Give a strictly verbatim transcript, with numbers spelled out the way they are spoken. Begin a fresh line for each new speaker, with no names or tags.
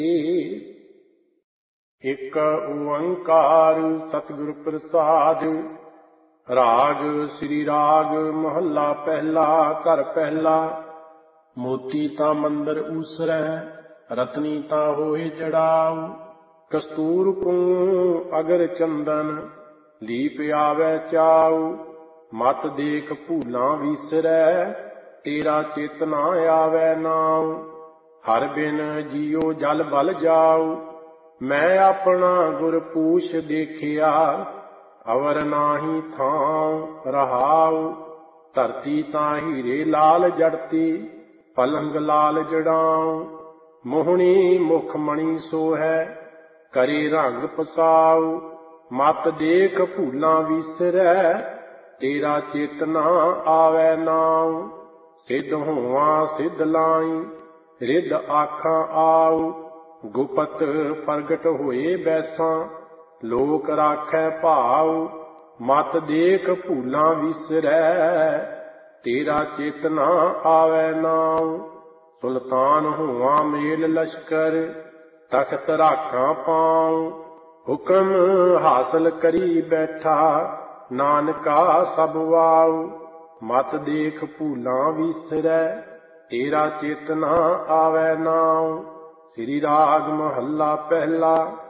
ਇੱਕ ਓੰਕਾਰ ਸਤਿਗੁਰ ਪ੍ਰਸਾਦਿ। ਰਾਗ ਸ੍ਰੀ ਰਾਗ ਮਹੱਲਾ ਪਹਿਲਾ। ਘਰ ਪਹਿਲਾ। ਮੋਤੀ ਤਾਂ ਮੰਦਰ ਊਸਰੈ, ਰਤਨੀ ਤਾਂ ਹੋਏ ਜੜਾਉ। ਕਸਤੂਰ ਕੂੰ ਅਗਰ ਚੰਦਨ, ਲੀਪ ਆਵੈ ਚਾਉ। ਮਤ ਦੇਖ ਭੂਲਾਂ ਵੀਸਰੈ, ਤੇਰਾ ਚਿਤ ਨਾ ਆਵੈ ਨਾਉ। ਹਰ ਬਿਨ ਜੀਉ ਜਲ ਬਲ ਜਾਉ, ਮੈਂ ਆਪਣਾ ਗੁਰ ਪੂਛ ਦੇਖਿਆ। ਅਵਰ ਨਾਹੀ ਥਾਉ ਰਹਾਉ, ਧਰਤੀ ਤਾਂ ਹੀਰੇ ਲਾਲ ਜੜਤੀ। ਪਲੰਗ ਲਾਲ ਜੜਾਉ, ਮੋਹਣੀ ਮੁਖ ਮਣੀ ਸੋਹੈ। ਕਰੇ ਰੰਗ ਪਸਾਉ, ਮਤ ਦੇਖ ਭੂਲਾਂ ਵੀਸਰੈ। ਤੇਰਾ ਚਿਤ ਨਾ ਆਵੈ ਨਾਉ। ਸਿੱਧ ਹੋਵਾਂ ਸਿੱਧ ਲਾਈ, ਰਿੱਧ ਆਖਾਂ ਆਉ। ਗੁਪਤ ਪ੍ਰਗਟ ਹੋਏ ਬੈਸਾਂ, ਲੋਕ ਰਾਖੈ ਭਾਉ। ਮਤ ਦੇਖ ਭੂਲਾਂ ਵੀਸਰੈ, ਤੇਰਾ ਚਿਤ ਨਾ ਆਵੈ ਨਾਉ। ਸੁਲਤਾਨ ਹੋਵਾਂ ਮੇਲ ਲਸ਼ਕਰ, ਤਖਤ ਰਾਖਾਂ ਪਾਉ। ਹੁਕਮ ਹਾਸਲ ਕਰੀ ਬੈਠਾ, ਨਾਨਕਾ ਸਭ ਵਾਉ। ਮਤ ਦੇਖ ਭੂਲਾਂ ਵੀਸਰੈ, ਤੇਰਾ ਚਿਤ ਨਾ ਆਵੈ ਨਾਉ। ਸ੍ਰੀ ਰਾਗ ਮਹੱਲਾ ਪਹਿਲਾ।